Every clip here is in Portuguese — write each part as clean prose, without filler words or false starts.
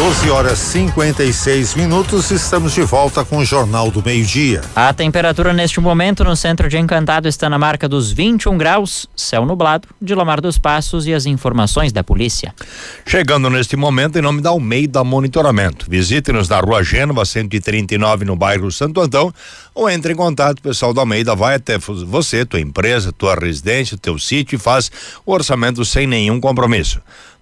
12h56, estamos de volta com o Jornal do Meio-Dia. A temperatura neste momento no centro de Encantado está na marca dos 21 graus, céu nublado, de Lamar dos Passos e as informações da polícia. Chegando neste momento em nome da Almeida Monitoramento. Visite-nos na Rua Gênova 139 no bairro Santo Antão ou entre em contato, o pessoal da Almeida vai até você, tua empresa, tua residência, teu sítio e faz o orçamento sem nenhum compromisso.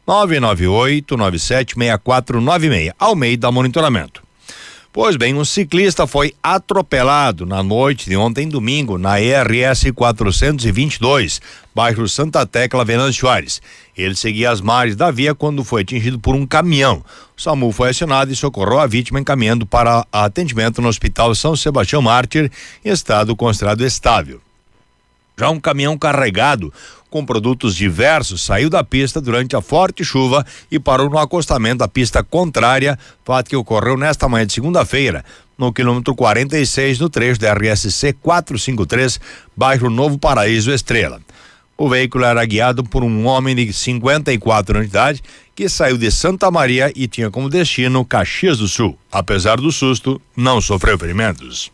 998-976496, Almeida Monitoramento. Pois bem, um ciclista foi atropelado na noite de ontem, domingo, na ERS 422, bairro Santa Tecla, Venâncio Aires. Ele seguia as margens da via quando foi atingido por um caminhão. O SAMU foi acionado e socorreu a vítima, encaminhando para atendimento no Hospital São Sebastião Mártir, em estado considerado estável. Já um caminhão carregado com produtos diversos saiu da pista durante a forte chuva e parou no acostamento da pista contrária, fato que ocorreu nesta manhã de segunda-feira, no quilômetro 46, no trecho da RSC 453, bairro Novo Paraíso Estrela. O veículo era guiado por um homem de 54 anos de idade que saiu de Santa Maria e tinha como destino Caxias do Sul. Apesar do susto, não sofreu ferimentos.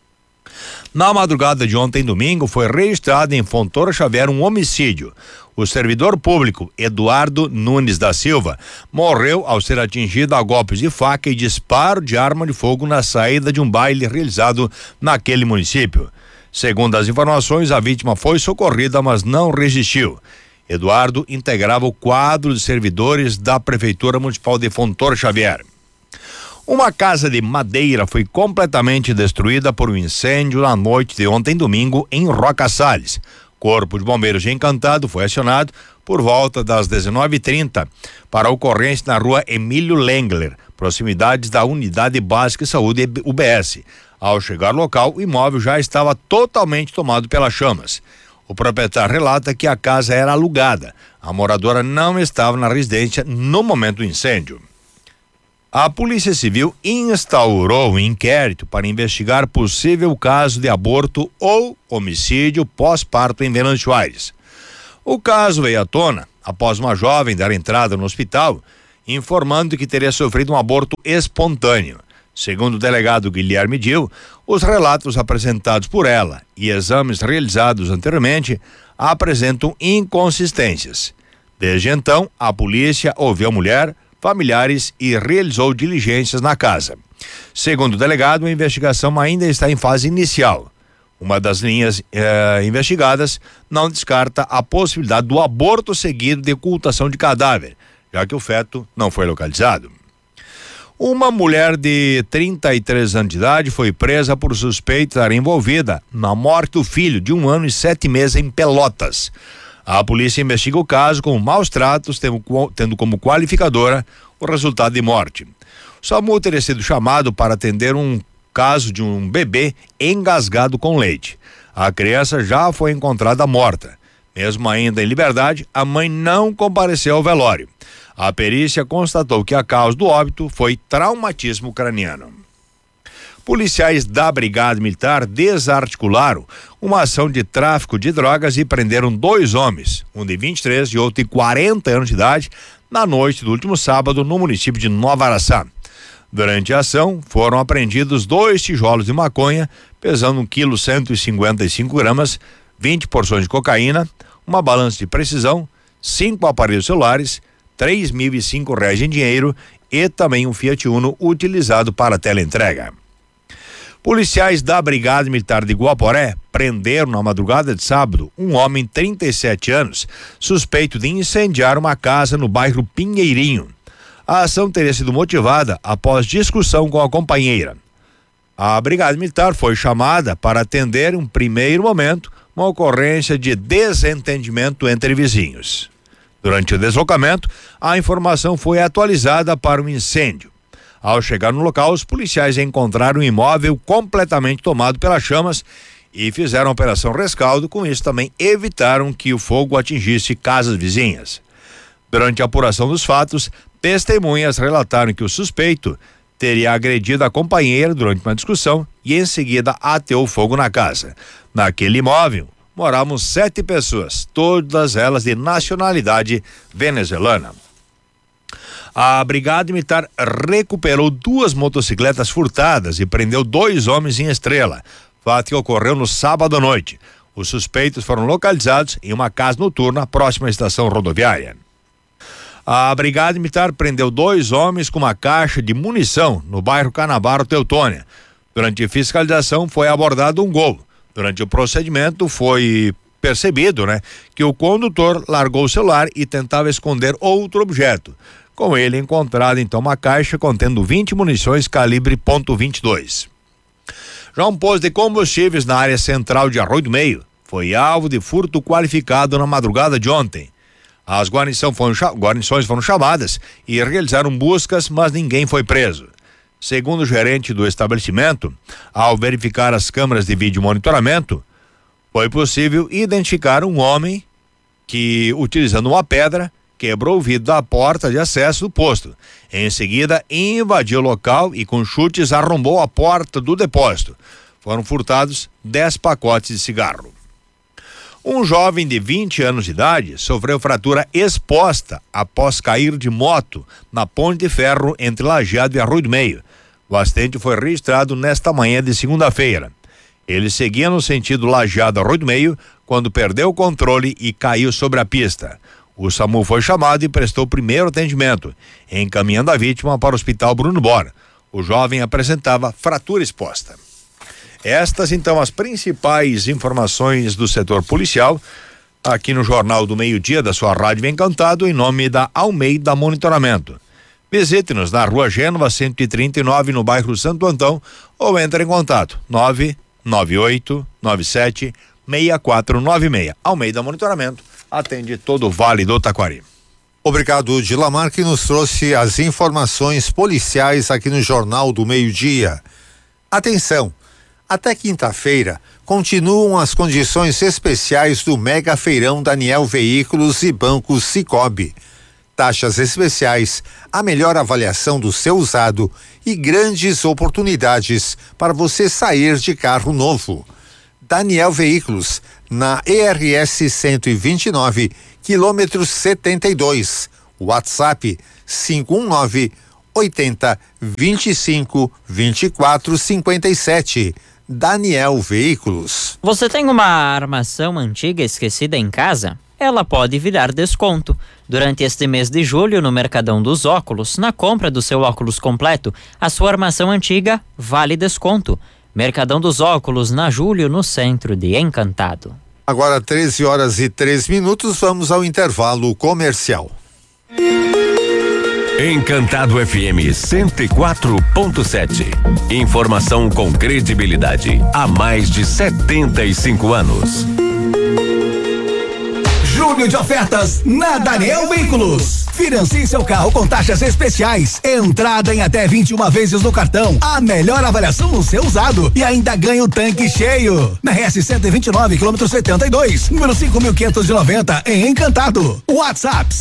Na madrugada de ontem, domingo, foi registrado em Fontoura Xavier um homicídio. O servidor público Eduardo Nunes da Silva morreu ao ser atingido a golpes de faca e disparo de arma de fogo na saída de um baile realizado naquele município. Segundo as informações, a vítima foi socorrida, mas não resistiu. Eduardo integrava o quadro de servidores da Prefeitura Municipal de Fontoura Xavier. Uma casa de madeira foi completamente destruída por um incêndio na noite de ontem, domingo, em Roca Salles. Corpo de Bombeiros de Encantado foi acionado por volta das 19h30 para a ocorrência na rua Emílio Lengler, proximidades da Unidade Básica de Saúde UBS. Ao chegar ao local, o imóvel já estava totalmente tomado pelas chamas. O proprietário relata que a casa era alugada. A moradora não estava na residência no momento do incêndio. A Polícia Civil instaurou um inquérito para investigar possível caso de aborto ou homicídio pós-parto em Venâncio Aires. O caso veio à tona após uma jovem dar entrada no hospital, informando que teria sofrido um aborto espontâneo. Segundo o delegado Guilherme Dil, os relatos apresentados por ela e exames realizados anteriormente apresentam inconsistências. Desde então, a polícia ouviu a mulher, familiares e realizou diligências na casa. Segundo o delegado, a investigação ainda está em fase inicial. Uma das linhas investigadas não descarta a possibilidade do aborto seguido de ocultação de cadáver, já que o feto não foi localizado. Uma mulher de 33 anos de idade foi presa por suspeita de estar envolvida na morte do filho de 1 ano e 7 meses em Pelotas. A polícia investiga o caso com maus tratos, tendo como qualificadora o resultado de morte. O SAMU teria sido chamado para atender um caso de um bebê engasgado com leite. A criança já foi encontrada morta. Mesmo ainda em liberdade, a mãe não compareceu ao velório. A perícia constatou que a causa do óbito foi traumatismo craniano. Policiais da Brigada Militar desarticularam uma ação de tráfico de drogas e prenderam 2 homens, um de 23 e outro de 40 anos de idade, na noite do último sábado no município de Nova Araçá. Durante a ação, foram apreendidos 2 tijolos de maconha, pesando 1,155 kg, 20 porções de cocaína, uma balança de precisão, 5 aparelhos celulares, R$3.005 em dinheiro e também um Fiat Uno utilizado para a teleentrega. Policiais da Brigada Militar de Guaporé prenderam na madrugada de sábado um homem de 37 anos, suspeito de incendiar uma casa no bairro Pinheirinho. A ação teria sido motivada após discussão com a companheira. A Brigada Militar foi chamada para atender, em um primeiro momento, uma ocorrência de desentendimento entre vizinhos. Durante o deslocamento, a informação foi atualizada para um incêndio. Ao chegar no local, os policiais encontraram um imóvel completamente tomado pelas chamas e fizeram a operação rescaldo. Com isso, também evitaram que o fogo atingisse casas vizinhas. Durante a apuração dos fatos, testemunhas relataram que o suspeito teria agredido a companheira durante uma discussão e em seguida ateou fogo na casa. Naquele imóvel moravam 7 pessoas, todas elas de nacionalidade venezuelana. A Brigada Militar recuperou 2 motocicletas furtadas e prendeu 2 homens em Estrela. Fato que ocorreu no sábado à noite. Os suspeitos foram localizados em uma casa noturna próxima à estação rodoviária. A Brigada Militar prendeu 2 homens com uma caixa de munição no bairro Canavaro, Teutônia. Durante a fiscalização foi abordado um Gol. Durante o procedimento foi percebido, que o condutor largou o celular e tentava esconder outro objeto. Com ele encontrado então uma caixa contendo 20 munições calibre .22. Já um posto de combustíveis na área central de Arroio do Meio foi alvo de furto qualificado na madrugada de ontem. As guarnições foram chamadas e realizaram buscas, mas ninguém foi preso. Segundo o gerente do estabelecimento, ao verificar as câmeras de vídeo monitoramento, foi possível identificar um homem que, utilizando uma pedra, quebrou o vidro da porta de acesso do posto. Em seguida, invadiu o local e com chutes arrombou a porta do depósito. Foram furtados 10 pacotes de cigarro. Um jovem de 20 anos de idade sofreu fratura exposta após cair de moto na ponte de ferro entre Lajeado e Arroio do Meio. O acidente foi registrado nesta manhã de segunda-feira. Ele seguia no sentido Lajeado-Arroio do Meio quando perdeu o controle e caiu sobre a pista. O SAMU foi chamado e prestou primeiro atendimento, encaminhando a vítima para o Hospital Bruno Bora. O jovem apresentava fratura exposta. Estas, então, as principais informações do setor policial, aqui no Jornal do Meio-Dia da sua Rádio Encantado, em nome da Almeida Monitoramento. Visite-nos na Rua Gênova 139, no bairro Santo Antão, ou entre em contato 998976496. Almeida Monitoramento atende todo o Vale do Taquari. Obrigado, Dilamar, que nos trouxe as informações policiais aqui no Jornal do Meio-Dia. Atenção, até quinta-feira continuam as condições especiais do Mega Feirão Daniel Veículos e Banco Sicoob. Taxas especiais, a melhor avaliação do seu usado e grandes oportunidades para você sair de carro novo. Daniel Veículos, na ERS 129, quilômetro 72. WhatsApp 519-80-25-24-57. Daniel Veículos. Você tem uma armação antiga esquecida em casa? Ela pode virar desconto. Durante este mês de julho, no Mercadão dos Óculos, na compra do seu óculos completo, a sua armação antiga vale desconto. Mercadão dos Óculos, na Julho, no centro de Encantado. Agora 13h03, vamos ao intervalo comercial. Encantado FM 104.7. Informação com credibilidade há mais de 75 anos. Julho de ofertas na Daniel Veículos. Financie seu carro com taxas especiais. Entrada em até 21 vezes no cartão. A melhor avaliação no seu usado. E ainda ganha o tanque cheio. Na RS 129, quilômetro 72, número 5.590, em Encantado. WhatsApp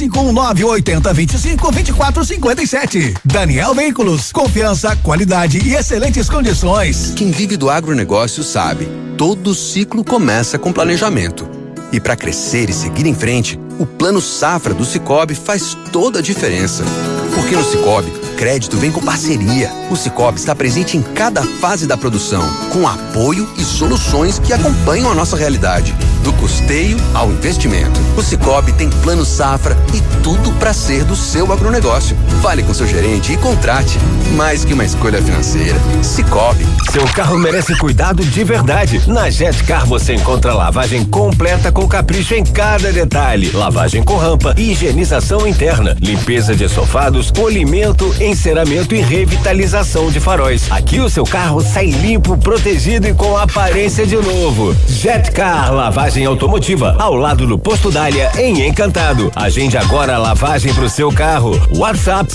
519-80-25-24-57. Daniel Veículos. Confiança, qualidade e excelentes condições. Quem vive do agronegócio sabe. Todo ciclo começa com planejamento. E para crescer e seguir em frente, o Plano Safra do Sicoob faz toda a diferença. Porque no Sicoob, crédito vem com parceria. O Sicoob está presente em cada fase da produção, com apoio e soluções que acompanham a nossa realidade, do custeio ao investimento. O Sicoob tem Plano Safra e tudo para ser do seu agronegócio. Fale com seu gerente e contrate. Mais que uma escolha financeira. Sicoob. Seu carro merece cuidado de verdade. Na Jetcar você encontra lavagem completa com capricho em cada detalhe. Lavagem com rampa, higienização interna, limpeza de estofados, polimento, enceramento e revitalização de faróis. Aqui o seu carro sai limpo, protegido e com aparência de novo. Jetcar Lavagem Automotiva, ao lado do Posto Dália, em Encantado. Agende agora a lavagem pro seu carro. WhatsApp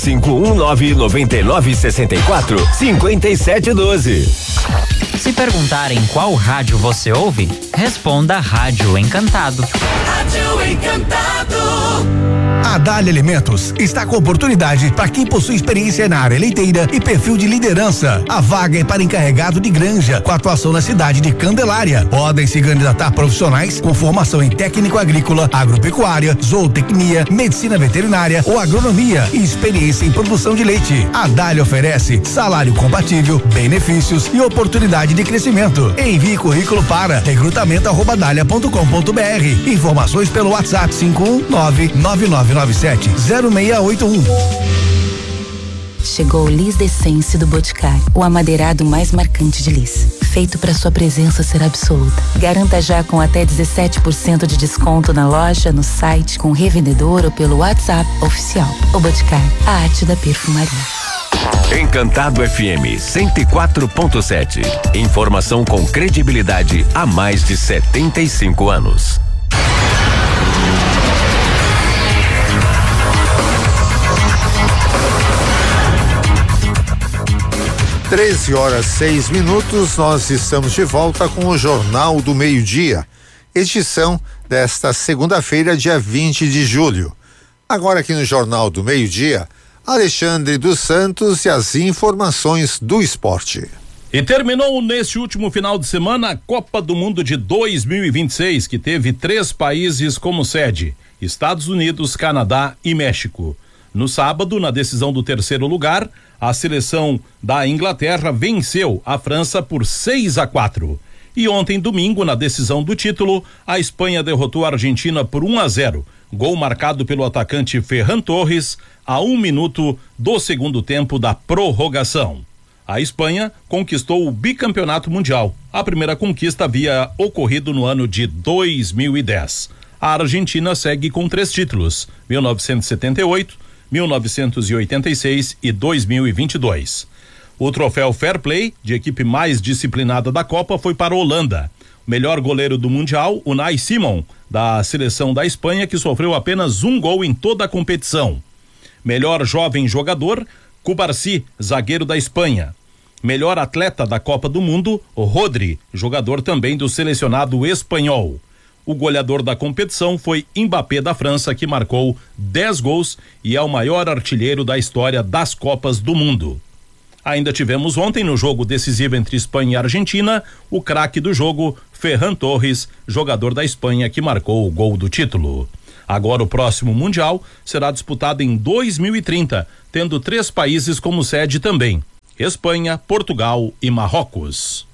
519-9964-5712. Se perguntarem qual rádio você ouve, responda Rádio Encantado. Rádio Encantado. A Dália Alimentos está com oportunidade para quem possui experiência na área leiteira e perfil de liderança. A vaga é para encarregado de granja, com atuação na cidade de Candelária. Podem se candidatar profissionais com formação em técnico agrícola, agropecuária, zootecnia, medicina veterinária ou agronomia e experiência em produção de leite. A Dália oferece salário compatível, benefícios e oportunidade de crescimento. Envie currículo para recrutamento@dalia.com.br. Informações pelo WhatsApp 51999970681. Chegou o Lis Decence do Boticário, o amadeirado mais marcante de Lis, feito para sua presença ser absoluta. Garanta já com até 17% de desconto na loja, no site, com revendedor ou pelo WhatsApp oficial. O Boticário, a arte da perfumaria. Encantado FM 104.7. Informação com credibilidade há mais de 75 anos. Treze horas 6 minutos, nós estamos de volta com o Jornal do Meio-Dia, edição desta segunda-feira, dia 20 de julho. Agora aqui no Jornal do Meio-Dia, Alexandre dos Santos e as informações do esporte. E terminou neste último final de semana a Copa do Mundo de 2026, que teve 3 países como sede: Estados Unidos, Canadá e México. No sábado, na decisão do terceiro lugar, a seleção da Inglaterra venceu a França por 6-4. E ontem, domingo, na decisão do título, a Espanha derrotou a Argentina por 1-0. Gol marcado pelo atacante Ferran Torres a 1 minuto do segundo tempo da prorrogação. A Espanha conquistou o bicampeonato mundial. A primeira conquista havia ocorrido no ano de 2010. A Argentina segue com 3 títulos: 1978, 1986 e 2022. O troféu Fair Play, de equipe mais disciplinada da Copa, foi para a Holanda. O melhor goleiro do Mundial, Unai Simon, da seleção da Espanha, que sofreu apenas 1 gol em toda a competição. Melhor jovem jogador, Cubarsí, zagueiro da Espanha. Melhor atleta da Copa do Mundo, Rodri, jogador também do selecionado espanhol. O goleador da competição foi Mbappé da França, que marcou 10 gols e é o maior artilheiro da história das Copas do Mundo. Ainda tivemos ontem, no jogo decisivo entre Espanha e Argentina, o craque do jogo, Ferran Torres, jogador da Espanha, que marcou o gol do título. Agora o próximo Mundial será disputado em 2030, tendo 3 países como sede também: Espanha, Portugal e Marrocos.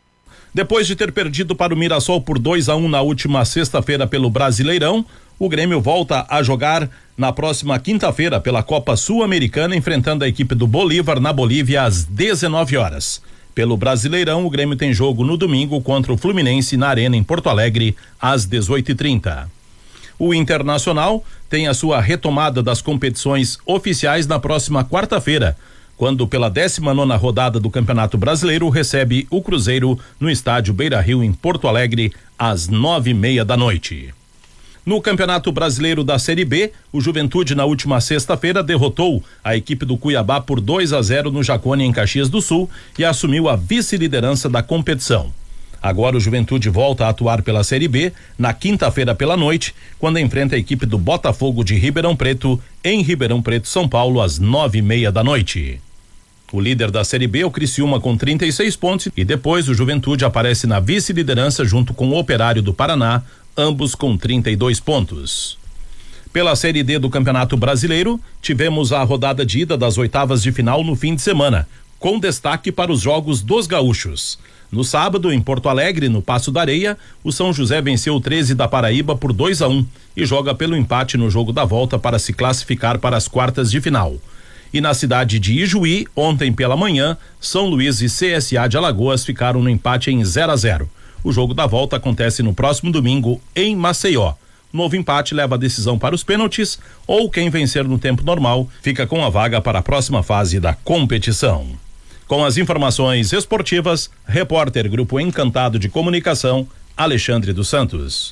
Depois de ter perdido para o Mirassol por 2-1 na última sexta-feira pelo Brasileirão, o Grêmio volta a jogar na próxima quinta-feira pela Copa Sul-Americana, enfrentando a equipe do Bolívar na Bolívia às 19 horas. Pelo Brasileirão, o Grêmio tem jogo no domingo contra o Fluminense na Arena em Porto Alegre às 18h30. O Internacional tem a sua retomada das competições oficiais na próxima quarta-feira, quando pela 19ª rodada do Campeonato Brasileiro recebe o Cruzeiro no estádio Beira-Rio em Porto Alegre às 9h30 da noite. No Campeonato Brasileiro da Série B, o Juventude na última sexta-feira derrotou a equipe do Cuiabá por 2-0 no Jacone em Caxias do Sul e assumiu a vice-liderança da competição. Agora o Juventude volta a atuar pela Série B na quinta-feira pela noite, quando enfrenta a equipe do Botafogo de Ribeirão Preto em Ribeirão Preto, São Paulo, às 9h30 da noite. O líder da Série B é o Criciúma com 36 pontos e depois o Juventude aparece na vice-liderança junto com o Operário do Paraná, ambos com 32 pontos. Pela Série D do Campeonato Brasileiro, tivemos a rodada de ida das oitavas de final no fim de semana, com destaque para os jogos dos gaúchos. No sábado, em Porto Alegre, no Paço da Areia, o São José venceu o 13 da Paraíba por 2-1 e joga pelo empate no jogo da volta para se classificar para as quartas de final. E na cidade de Ijuí, ontem pela manhã, São Luís e CSA de Alagoas ficaram no empate em 0-0. O jogo da volta acontece no próximo domingo em Maceió. Novo empate leva a decisão para os pênaltis, ou quem vencer no tempo normal fica com a vaga para a próxima fase da competição. Com as informações esportivas, repórter Grupo Encantado de Comunicação, Alexandre dos Santos.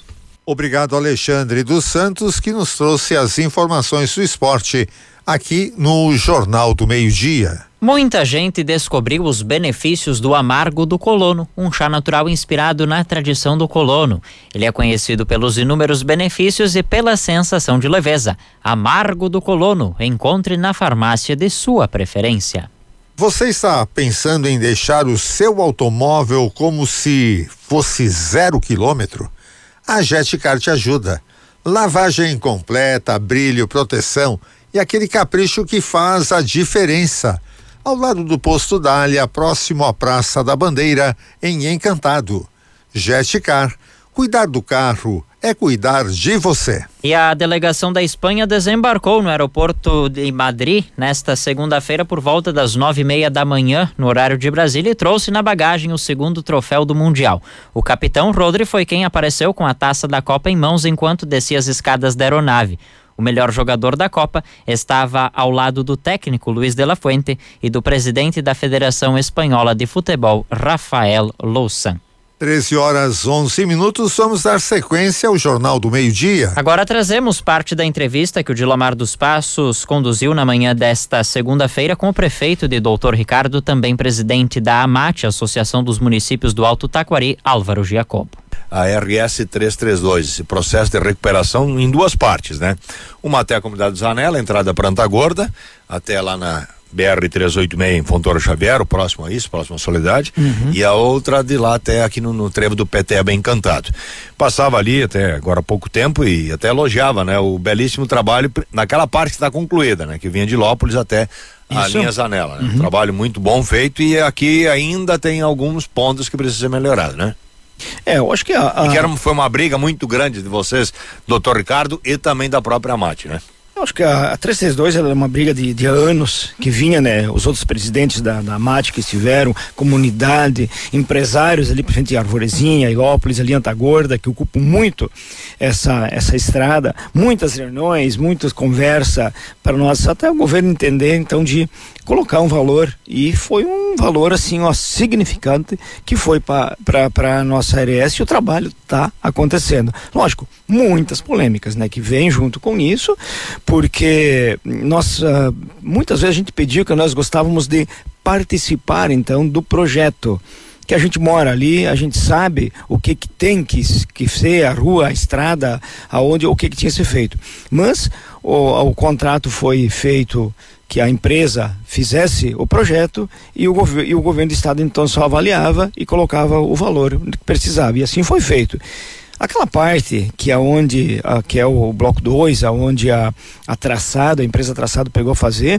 Obrigado, Alexandre dos Santos, que nos trouxe as informações do esporte aqui no Jornal do Meio-Dia. Muita gente descobriu os benefícios do amargo do colono, um chá natural inspirado na tradição do colono. Ele é conhecido pelos inúmeros benefícios e pela sensação de leveza. Amargo do colono, encontre na farmácia de sua preferência. Você está pensando em deixar o seu automóvel como se fosse 0 quilômetro? A Jetcar te ajuda. Lavagem completa, brilho, proteção e aquele capricho que faz a diferença. Ao lado do posto Dália, próximo à Praça da Bandeira, em Encantado. Jetcar, cuidar do carro é cuidar de você. E a delegação da Espanha desembarcou no aeroporto de Madrid nesta segunda-feira por volta das 9:30 da manhã, no horário de Brasília, e trouxe na bagagem o segundo troféu do Mundial. O capitão Rodri foi quem apareceu com a taça da Copa em mãos enquanto descia as escadas da aeronave. O melhor jogador da Copa estava ao lado do técnico Luis de la Fuente e do presidente da Federação Espanhola de Futebol, Rafael Louçã. 13h11, vamos dar sequência ao Jornal do Meio-Dia. Agora trazemos parte da entrevista que o Dilomar dos Passos conduziu na manhã desta segunda-feira com o prefeito de Doutor Ricardo, também presidente da AMAT, Associação dos Municípios do Alto Taquari, Álvaro Giacobo. A RS 332, esse processo de recuperação em duas partes, né? Uma até a comunidade Zanella, entrada para Anta Gorda, até lá na BR-386 em Fontoura Xavier, próximo a isso, próximo à Soledade, e a outra de lá até aqui no trevo do Peteba Encantado. Passava ali até agora há pouco tempo e até elogiava, né? O belíssimo trabalho naquela parte que está concluída, né? Que vinha de Lópolis até a linha Zanella, né? Um trabalho muito bom feito e aqui ainda tem alguns pontos que precisam ser melhorados, né? Eu acho que foi uma briga muito grande de vocês, doutor Ricardo, e também da própria AMAT, né? Eu acho que a 332 ela é uma briga de anos que vinha, né? Os outros presidentes da AMAT que estiveram, comunidade, empresários ali por frente de Arvorezinha, Ilópolis, ali Anta Gorda, que ocupam muito essa estrada, muitas reuniões, muitas conversas para nós, até o governo entender então de colocar um valor, e foi um valor assim, ó, significante, que foi para a nossa ARS, e o trabalho está acontecendo. Lógico, muitas polêmicas, né, que vêm junto com isso, porque nós, muitas vezes a gente pediu que nós gostávamos de participar então do projeto, que a gente mora ali, a gente sabe o que tem que ser a rua, a estrada, aonde, o que tinha que ser feito. Mas o contrato foi feito que a empresa fizesse o projeto e o governo do estado então só avaliava e colocava o valor que precisava, e assim foi feito. Aquela parte que é onde, que é o bloco 2, aonde a empresa traçado pegou a fazer,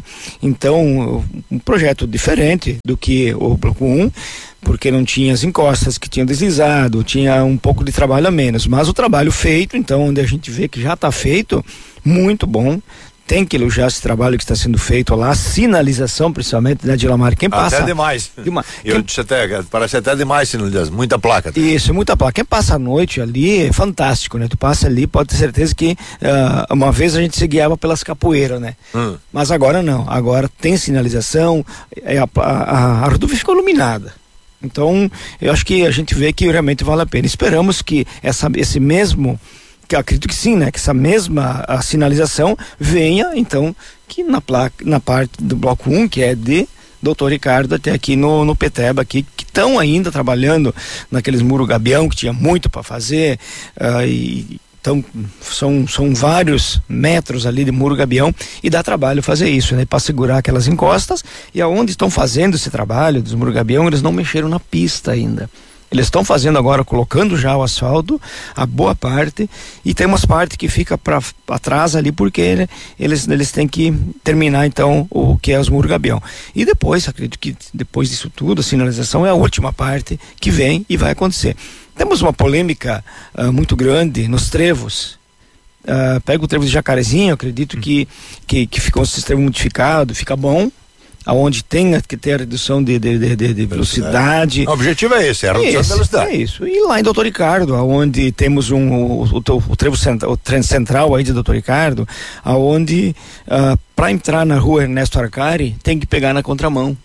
então um projeto diferente do que o bloco 1, porque não tinha as encostas que tinham deslizado, tinha um pouco de trabalho a menos, mas o trabalho feito, então, onde a gente vê que já está feito, muito bom. Tem que elogiar esse trabalho que está sendo feito lá, a sinalização principalmente, né, Dilomar? Quem passa... Até demais. Eu disse até, parece até demais sinalização, muita placa. Isso, muita placa. Quem passa a noite ali é fantástico, né? Tu passa ali, pode ter certeza que uma vez a gente se guiava pelas capoeiras, né? Mas agora não, agora tem sinalização, a rodovia ficou iluminada. Então, eu acho que a gente vê que realmente vale a pena. Esperamos que esse mesmo... que eu acredito que sim, né? Que essa mesma sinalização venha, então, que na parte do bloco 1, que é de Doutor Ricardo, até aqui no Peteba, aqui, que estão ainda trabalhando naqueles muros gabião, que tinha muito para fazer, então são vários metros ali de muro gabião, e dá trabalho fazer isso, né? Para segurar aquelas encostas, e aonde estão fazendo esse trabalho dos muro gabião, eles não mexeram na pista ainda. Eles estão fazendo agora, colocando já o asfalto, a boa parte, e tem umas partes que fica para trás ali, porque, né, eles têm que terminar então o que é os muros gabião. E depois, acredito que depois disso tudo, a sinalização é a última parte que vem e vai acontecer. Temos uma polêmica muito grande nos trevos. Pega o trevo de Jacarezinho, acredito que ficou um sistema modificado, fica bom, aonde tem que ter a redução de velocidade. O objetivo é esse, é a redução de velocidade. É isso. E lá em Doutor Ricardo, aonde temos o trevo o trem central aí de Doutor Ricardo, aonde para entrar na rua Ernesto Arcari tem que pegar na contramão.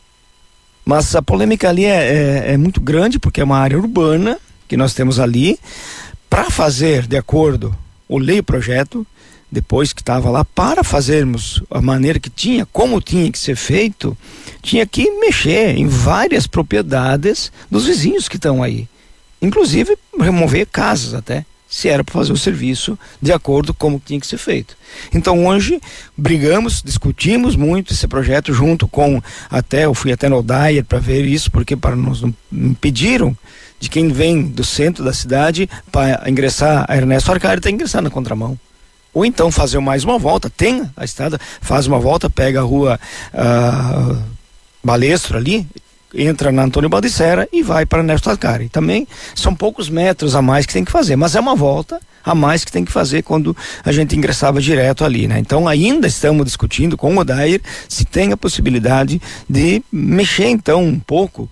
Mas a polêmica ali é muito grande, porque é uma área urbana que nós temos ali. para fazer de acordo, olhei o projeto, depois que estava lá, para fazermos a maneira que tinha, como tinha que ser feito, tinha que mexer em várias propriedades dos vizinhos que estão aí. Inclusive, remover casas até, se era para fazer o serviço de acordo com como tinha que ser feito. Então hoje brigamos, discutimos muito esse projeto junto com, eu fui até no Dyer para ver isso, porque para nos impediram de quem vem do centro da cidade para ingressar a Ernesto Arcari, tem que ingressar na contramão. Ou então fazer mais uma volta, tem a estrada, faz uma volta, pega a rua Balestro ali, entra na Antônio Baldissera e vai para Ernesto Arcari. Também são poucos metros a mais que tem que fazer, mas é uma volta a mais que tem que fazer quando a gente ingressava direto ali, né? Então ainda estamos discutindo com o Odair se tem a possibilidade de mexer então um pouco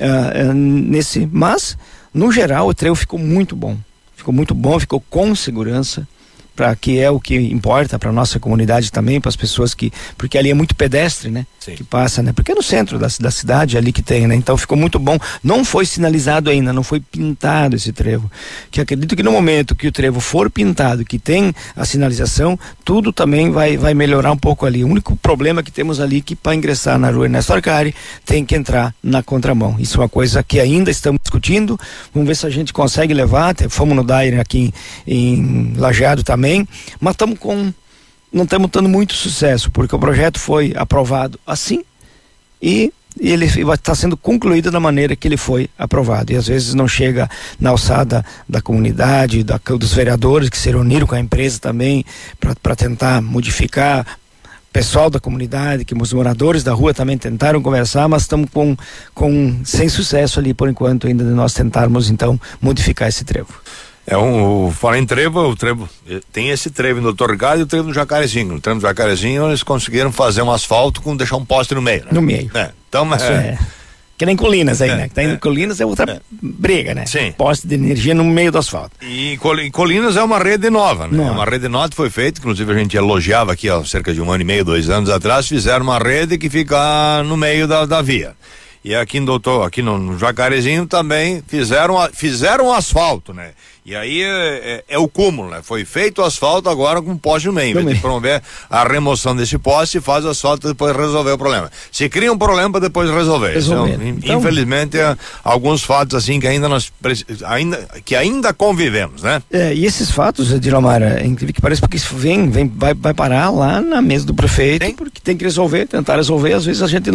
mas no geral o trevo ficou muito bom, ficou com segurança, para que é o que importa para nossa comunidade também, para as pessoas porque ali é muito pedestre, né? Sim. Que passa, né? Porque é no centro da cidade ali que tem, né? Então ficou muito bom. Não foi sinalizado ainda, não foi pintado esse trevo. Que acredito que no momento que o trevo for pintado, que tem a sinalização, tudo também vai melhorar um pouco ali. O único problema que temos ali que para ingressar na rua Ernesto Arcari tem que entrar na contramão. Isso é uma coisa que ainda estamos discutindo. Vamos ver se a gente consegue levar. Fomos no Daire aqui em Lajeado também, mas não estamos tendo muito sucesso, porque o projeto foi aprovado assim e ele está sendo concluído da maneira que ele foi aprovado, e às vezes não chega na alçada da comunidade, dos vereadores que se reuniram com a empresa também para tentar modificar. Pessoal da comunidade, que os moradores da rua também tentaram conversar, mas estamos sem sucesso ali por enquanto ainda de nós tentarmos então modificar esse trevo. Falar em trevo, o trevo tem esse trevo no Doutor Ricardo e o trevo no Jacarezinho. No trevo do Jacarezinho eles conseguiram fazer um asfalto com deixar um poste no meio, né? No meio. Então, que nem Colinas aí, né? Que tá indo em Colinas é outra briga, né? Sim. Poste de energia no meio do asfalto. E Colinas é uma rede nova, né? É uma rede nova que foi feita, inclusive a gente elogiava aqui há cerca de 1 ano e meio, 2 anos atrás, fizeram uma rede que fica no meio da via. E aqui no Jacarezinho também fizeram asfalto, né? E aí é o cúmulo, né? Foi feito o asfalto agora com poste no meio. Em vez de promover a remoção desse poste, faz o asfalto e depois resolver o problema. Se cria um problema para depois resolver. Então, infelizmente, alguns fatos assim que ainda convivemos, né? E esses fatos, Edilmar, é incrível que parece, porque isso vai parar lá na mesa do prefeito, porque tem que tentar resolver. Às vezes a gente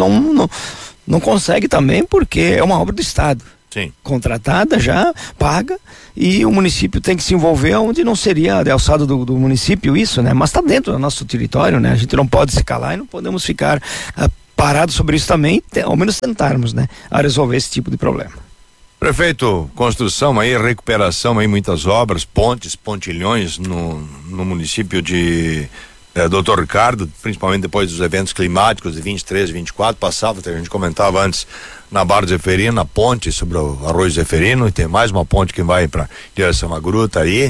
não consegue também, porque é uma obra do Estado. Sim. Contratada já, paga, e o município tem que se envolver onde não seria de alçada do município isso, né? Mas está dentro do nosso território, né? A gente não pode se calar e não podemos ficar parados sobre isso também, ao menos tentarmos, né? A resolver esse tipo de problema. Prefeito, construção aí, recuperação aí, muitas obras, pontilhões no município de Doutor Ricardo, principalmente depois dos eventos climáticos de 23 e 24, a gente comentava antes, na Barra do Zeferino, na ponte sobre o Arroio Zeferino, e tem mais uma ponte que vai para direção à gruta aí,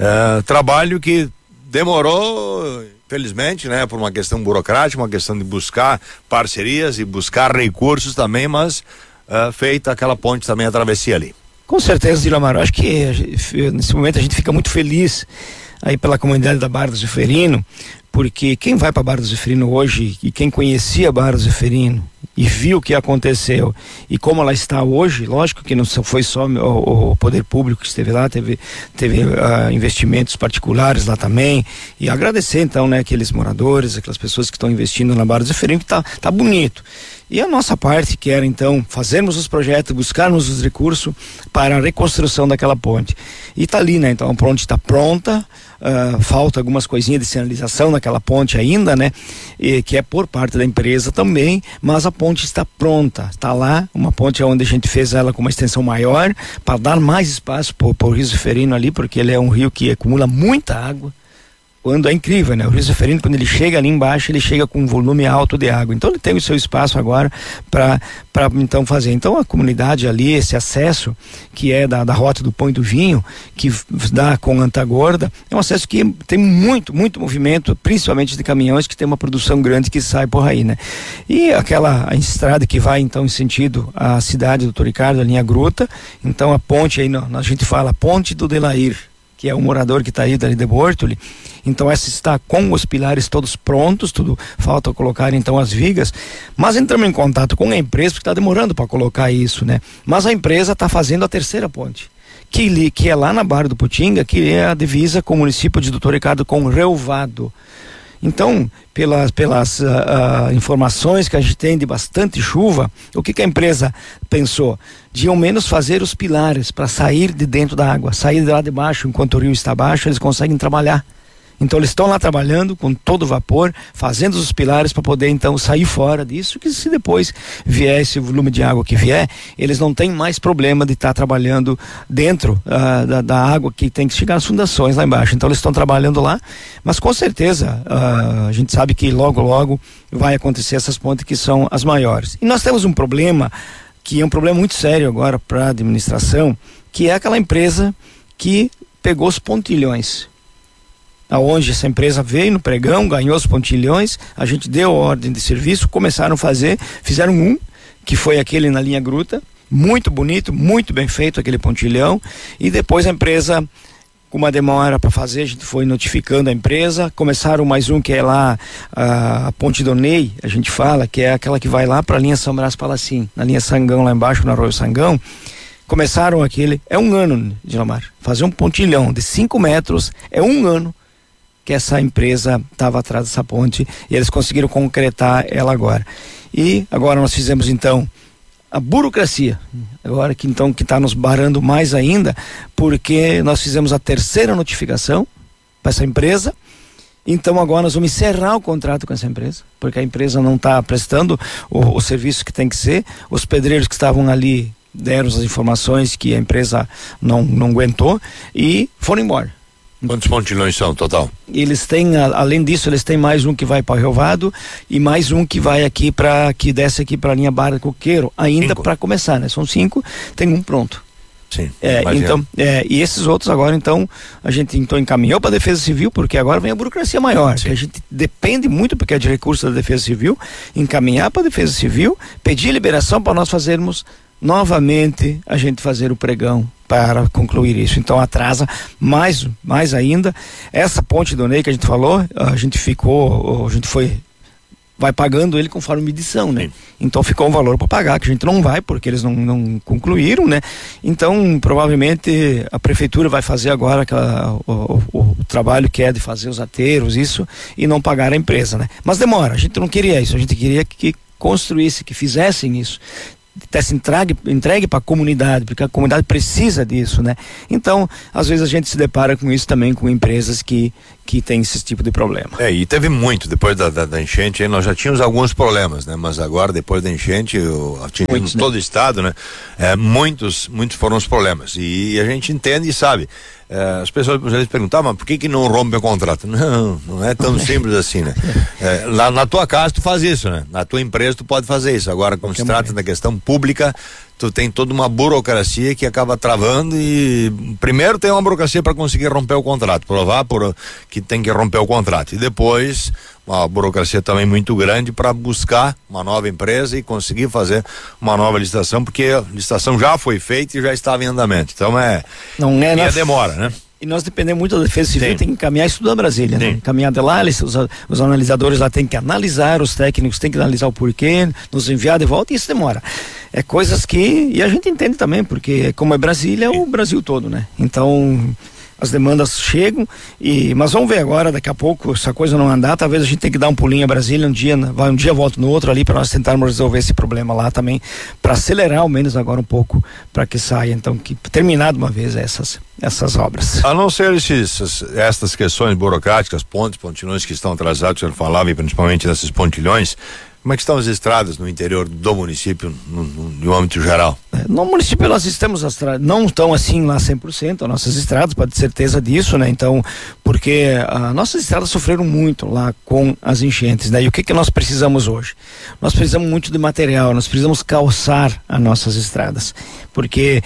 trabalho que demorou, felizmente, né, por uma questão burocrática, uma questão de buscar parcerias e buscar recursos também, mas feita aquela ponte também, a travessia ali. Com certeza, Dilamar, acho que nesse momento a gente fica muito feliz aí pela comunidade da Barra do Zeferino, porque quem vai para a Barra do Zeferino hoje e quem conhecia a Barra do Zeferino e viu o que aconteceu e como ela está hoje, lógico que não foi só o poder público que esteve lá, teve investimentos particulares lá também, e agradecer então, né, aqueles moradores, aquelas pessoas que estão investindo na Barra do Zeferino, que tá bonito. E a nossa parte, que era então fazermos os projetos, buscarmos os recursos para a reconstrução daquela ponte. E tá ali, né? Então a ponte está pronta, falta algumas coisinhas de sinalização naquela ponte ainda, né? Que é por parte da empresa também, mas a ponte está pronta, está lá, uma ponte onde a gente fez ela com uma extensão maior, para dar mais espaço para o Rio Zeferino ali, porque ele é um rio que acumula muita água. Quando é incrível, né? O Rio Zeferino, quando ele chega ali embaixo, ele chega com um volume alto de água. Então ele tem o seu espaço agora para então fazer. Então a comunidade ali, esse acesso que é da Rota do Pão e do Vinho, que dá com Antagorda, é um acesso que tem muito movimento, principalmente de caminhões, que tem uma produção grande que sai por aí, né? E a estrada que vai então em sentido à cidade do Doutor Ricardo, a linha Gruta, então a ponte aí, a gente fala Ponte do Delair, que é um morador que está aí dali de Bortoli. Então essa está com os pilares todos prontos, tudo falta colocar então as vigas, mas entramos em contato com a empresa porque está demorando para colocar isso, né? Mas a empresa está fazendo a terceira ponte, que é lá na Barra do Putinga, que é a divisa com o município de Doutor Ricardo com Relvado. Então, pelas informações que a gente tem de bastante chuva, o que a empresa pensou? De ao menos fazer os pilares para sair de dentro da água, sair de lá de baixo, enquanto o rio está baixo, eles conseguem trabalhar. Então eles estão lá trabalhando com todo vapor, fazendo os pilares para poder então sair fora disso, que se depois vier esse volume de água que vier, eles não têm mais problema de estar trabalhando dentro da água que tem que chegar às fundações lá embaixo. Então eles estão trabalhando lá, mas com certeza a gente sabe que logo vai acontecer essas pontes que são as maiores. E nós temos um problema, que é um problema muito sério agora para a administração, que é aquela empresa que pegou os pontilhões. Aonde essa empresa veio no pregão, ganhou os pontilhões, a gente deu a ordem de serviço, começaram a fazer, fizeram um, que foi aquele na linha Gruta, muito bonito, muito bem feito aquele pontilhão, e depois a empresa, com uma demora para fazer, a gente foi notificando a empresa, começaram mais um que é lá a Ponte do Ney, a gente fala, que é aquela que vai lá para a linha São Brás Palacim, na linha Sangão lá embaixo, no Arroio Sangão. Começaram aquele, é um ano, Gilmar, fazer um pontilhão de 5 metros, é um ano que essa empresa estava atrás dessa ponte e eles conseguiram concretar ela agora. E agora nós fizemos então a burocracia, agora que então que está nos barrando mais ainda, porque nós fizemos a terceira notificação para essa empresa. Então agora nós vamos encerrar o contrato com essa empresa, porque a empresa não está prestando o serviço que tem que ser. Os pedreiros que estavam ali deram as informações que a empresa não aguentou e foram embora. Quantos pontilhões são total? Eles têm, além disso, eles têm mais um que vai para Relvado e mais um que vai aqui que desce aqui para a linha Barra do Coqueiro, ainda para começar, né? São 5, tem um pronto. Sim. Então, e esses outros agora, então, a gente então encaminhou para a Defesa Civil, porque agora vem a burocracia maior, que a gente depende muito, porque é de recurso da Defesa Civil, encaminhar para a Defesa Civil, pedir liberação para nós fazermos novamente a gente fazer o pregão para concluir isso. Então atrasa mais ainda. Essa ponte do Ney que a gente falou, vai pagando ele conforme medição, né? Sim. Então ficou um valor para pagar, que a gente não vai, porque eles não concluíram, né? Então provavelmente a prefeitura vai fazer agora o trabalho que é de fazer os aterros, isso, e não pagar a empresa, né? Mas demora, a gente não queria isso, a gente queria que construísse, que fizessem isso, desse entregue para a comunidade, porque a comunidade precisa disso, né? Então, às vezes a gente se depara com isso também, com empresas que têm esse tipo de problema. E teve muito, depois da enchente, aí nós já tínhamos alguns problemas, né? Mas agora, depois da enchente, atingindo todo o estado, né? Muitos foram os problemas, e a gente entende e sabe. As pessoas às vezes perguntam, mas por que não rompe o contrato? Não é tão simples assim, né? Lá na tua casa tu faz isso, né? Na tua empresa tu pode fazer isso. Agora, quando se trata da questão pública, tu tem toda uma burocracia que acaba travando, e primeiro tem uma burocracia para conseguir romper o contrato, provar que tem que romper o contrato, e depois uma burocracia também muito grande para buscar uma nova empresa e conseguir fazer uma nova licitação, porque a licitação já foi feita e já estava em andamento. Então demora, né? E nós dependemos muito da Defesa Civil, tem que encaminhar isso tudo a Brasília, né? Encaminhar de lá, os analisadores lá têm que analisar, os técnicos têm que analisar o porquê, nos enviar de volta, e isso demora. É coisas e a gente entende também, porque como é Brasília, é o Brasil todo, né? Então, as demandas chegam, mas vamos ver agora, daqui a pouco, se a coisa não andar, talvez a gente tenha que dar um pulinho a Brasília, um dia volta no outro ali, para nós tentarmos resolver esse problema lá também, para acelerar ao menos agora um pouco, para que saia, então, que terminar de uma vez essas obras. A não ser estas questões burocráticas, pontilhões que estão atrasados, o senhor falava, e principalmente desses pontilhões, como é que estão as estradas no interior do município, no âmbito geral? No município nós estamos, não estão assim lá 100%, as nossas estradas, pode ter certeza disso, né? Então, porque nossas estradas sofreram muito lá com as enchentes, né? E o que nós precisamos hoje? Nós precisamos muito de material, nós precisamos calçar as nossas estradas, porque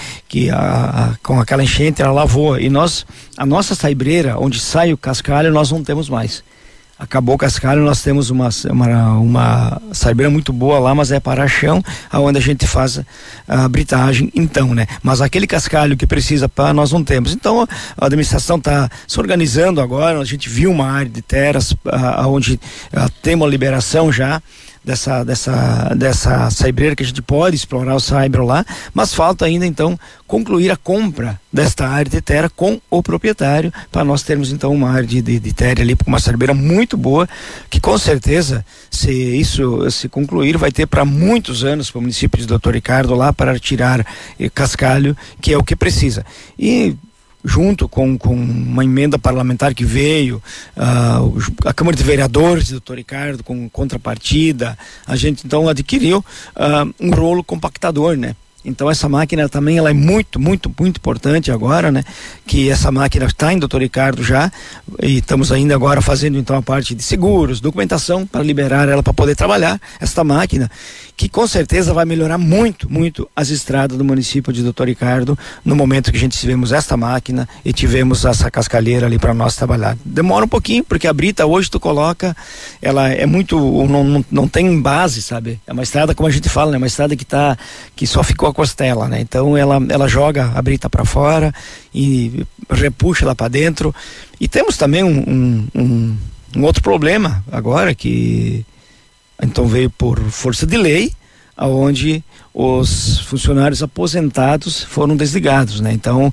com aquela enchente ela lavou, e a nossa saibreira, onde sai o cascalho, nós não temos mais. acabou o cascalho, nós temos uma saideira muito boa lá, mas é para chão, aonde a gente faz a britagem, então, né? Mas aquele cascalho que precisa nós não temos. Então a administração está se organizando agora, a gente viu uma área de terras onde tem uma liberação já dessa saibreira, que a gente pode explorar o saibro lá, mas falta ainda então concluir a compra desta área de terra com o proprietário, para nós termos então uma área de terra ali com uma saibreira muito boa, que com certeza, se isso se concluir, vai ter para muitos anos para o município de Dr. Ricardo lá, para tirar cascalho, que é o que precisa. E junto com uma emenda parlamentar que veio, a Câmara de Vereadores de Dr. Ricardo, com contrapartida, a gente então adquiriu um rolo compactador, né? Então essa máquina também ela é muito, muito, muito importante agora, né? Que essa máquina está em Dr. Ricardo já, e estamos ainda agora fazendo então a parte de seguros, documentação para liberar ela para poder trabalhar esta máquina, que com certeza vai melhorar muito, muito as estradas do município de Dr. Ricardo no momento que a gente tivemos esta máquina e tivemos essa cascalheira ali para nós trabalhar. Demora um pouquinho, porque a brita hoje tu coloca, ela é muito, não tem base, sabe? É uma estrada, como a gente fala, né? Uma estrada que só ficou a costela, né? Então ela joga a brita para fora e repuxa lá para dentro. E temos também um outro problema agora, que então veio por força de lei, aonde os funcionários aposentados foram desligados, né? Então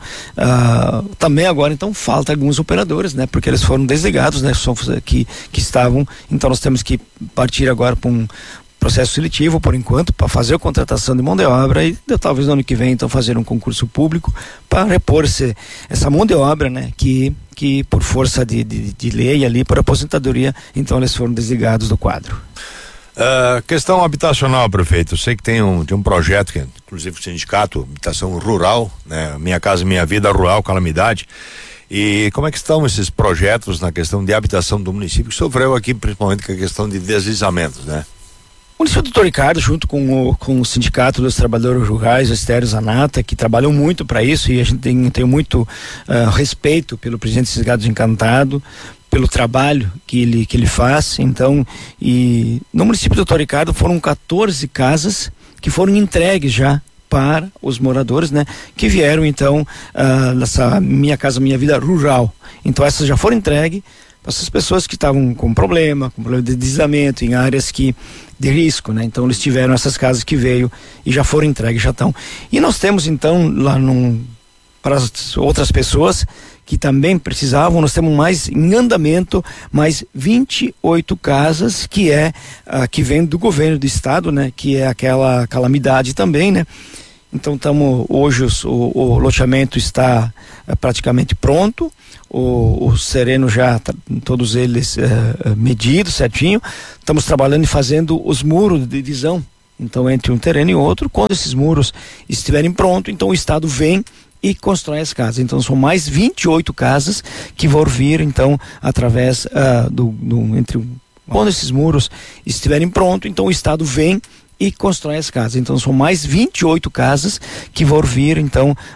também agora então falta alguns operadores, né? Porque eles foram desligados, né? Que estavam, então nós temos que partir agora para um processo seletivo por enquanto, para fazer a contratação de mão de obra, e talvez no ano que vem então fazer um concurso público para repor essa mão de obra, né? Que por força de lei ali, por aposentadoria, então eles foram desligados do quadro. Questão habitacional, prefeito. Eu sei que tem um projeto, que inclusive o sindicato Habitação Rural, né? Minha Casa Minha Vida Rural Calamidade. E como é que estão esses projetos na questão de habitação do município, que sofreu aqui principalmente com a questão de deslizamentos, né? O município do Dr. Ricardo, junto com o Sindicato dos Trabalhadores Rurais, o Estéreo Zanata, que trabalham muito para isso, e a gente tem muito respeito pelo presidente Cisgado Encantado, pelo trabalho que ele faz. Então, e no município do Dr. Ricardo foram 14 casas que foram entregues já para os moradores, né? Que vieram então nessa Minha Casa Minha Vida Rural. Então essas já foram entregues para essas pessoas que estavam com problema de deslizamento em áreas de risco, né? Então eles tiveram essas casas que veio e já foram entregues, já estão. E nós temos então lá para as outras pessoas que também precisavam, nós temos mais em andamento, mais 28 casas que vem do governo do estado, né? Que é aquela calamidade também, né? Então hoje o loteamento está praticamente pronto, o sereno já todos eles medidos certinho. Estamos trabalhando e fazendo os muros de divisão, então entre um terreno e outro. Quando esses muros estiverem prontos, então o estado vem e constrói as casas. Então são mais 28 casas que vão vir então através quando esses muros estiverem prontos, então o estado vem e constrói as casas. Então são mais 28 casas que vão vir então